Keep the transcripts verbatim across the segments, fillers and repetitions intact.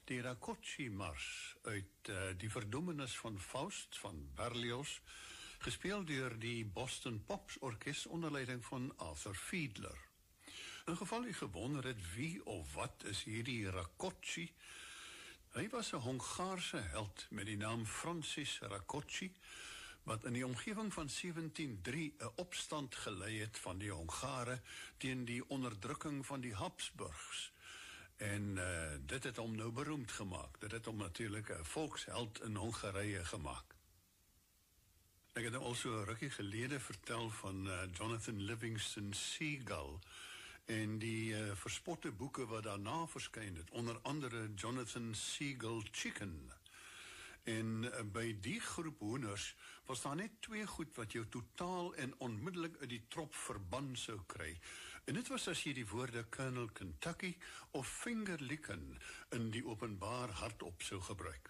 Die Rakoczy-mars uit uh, Die Verdoemenis van Faust van Berlioz, gespeel deur die Boston Pops Orkest onder leiding van Arthur Fiedler. In geval u gewonder het wie of wat is hierdie Rakoczy, hy was 'n Hongaarse held met die naam Francis Rakoczy, wat in die omgewing van sewentien o drie 'n opstand gelei het van die Hongare teen die onderdrukking van die Habsburgs. En uh, dit het hom nou beroemd gemaak. Dit het hom natuurlijk 'n volksheld in Hongarije gemaak. Ek het nou al so 'n rukkie gelede vertel van uh, Jonathan Livingston Seagull en die uh, verspotte boeke wat daarna verskyn het, onder andere Jonathan Seagull Chicken. En uh, by die groep hoenders was daar net twee goed wat jou totaal en onmiddellik uit die trop verban sou kry. En dit was as jy die woorde Colonel Kentucky of Fingerlicken in die openbaar hardop sou gebruik.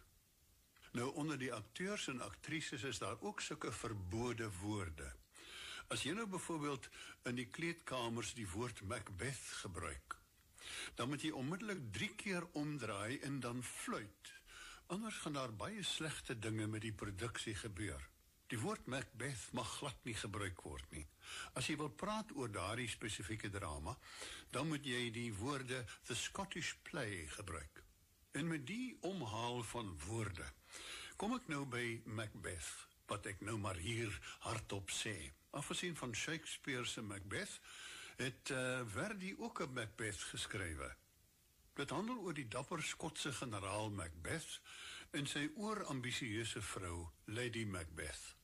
Nou, onder die akteurs en aktrises is daar ook sulke verbode woorde. As jy nou byvoorbeeld in die kleedkamers die woord Macbeth gebruik, dan moet jy onmiddellik drie keer omdraai en dan fluit. Anders gaan daar baie slegte dinge met die produksie gebeur. Die woord Macbeth mag glad nie gebruik word nie. As jy wil praat oor daardie spesifieke drama, dan moet jy die woorde The Scottish Play gebruik. En met die omhaal van woorde, kom ek nou by Macbeth, wat ek nou maar hier hardop sê. Afgesien van Shakespeare se Macbeth, het uh, Verdi ook 'n Macbeth geskrywe. Dit handel oor die dapper Skotse generaal Macbeth en sy oorambisieuse vrou, Lady Macbeth.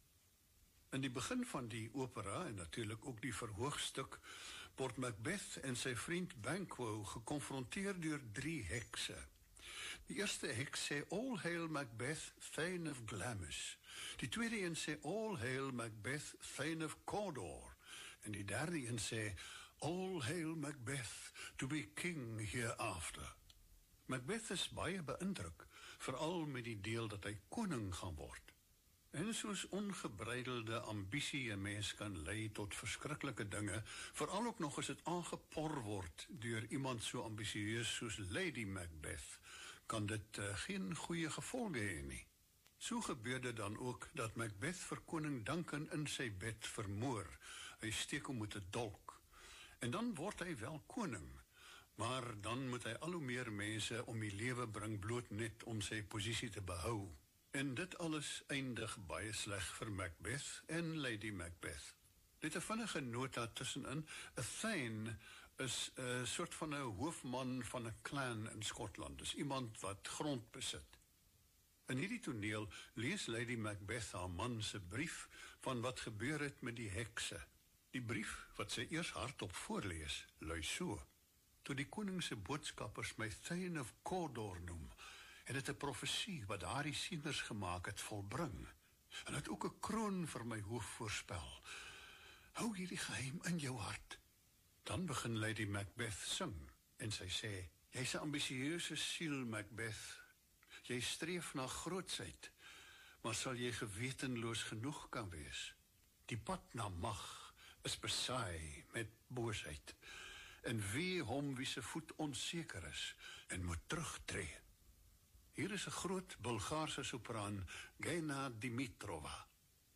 In die begin van die opera, en natuurlijk ook die verhoogstuk, word Macbeth en sy vriend Banquo gekonfronteer deur drie hekse. Die eerste heks sê, All hail Macbeth, Thane of Glamis. Die tweede een sê, All hail Macbeth, Thane of Cawdor. En die derde een sê, All hail Macbeth, to be king hereafter. Macbeth is baie beïndruk, veral met die deel dat hy koning gaan word. En soos ongebreidelde ambisie 'n mens kan lei tot verskriklike dinge, veral ook nog as dit aangepor word deur iemand so ambisieus soos Lady Macbeth, kan dit uh, geen goeie gevolge hê nie. So gebeurde dan ook dat Macbeth vir koning Duncan in sy bed vermoor. Hy steek hom met 'n dolk. En dan word hy wel koning, maar dan moet hy al hoe meer mense om die lewe bring bloot net om sy posisie te behou. En dit alles eindig baie sleg vir Macbeth en Lady Macbeth. Net 'n vinnige nota tussenin, 'n Thane is 'n soort van 'n hoofman van 'n clan in Skotland. Dis iemand wat grond besit. In hierdie toneel lees Lady Macbeth haar man se brief van wat gebeur het met die hekse. Die brief, wat sy eers hardop voorlees, lui so: Toe die koning se boodskappers my Thane of Cawdor noem, en het 'n profesie wat daardie sieners gemaak het volbring, en het ook 'n kroon vir my hoof voorspel. Hou hierdie geheim in jou hart. Dan begin Lady Macbeth sing, en sy sê, Jy's 'n ambisieuse siel, Macbeth. Jy streef na grootsheid, maar sal jy gewetenloos genoeg kan wees? Die pad na mag is besaai met boosheid, en wee hom wie se voet onseker is, en moet terugtree. Hier is 'n groot Bulgaarse sopraan, Gena Dimitrova,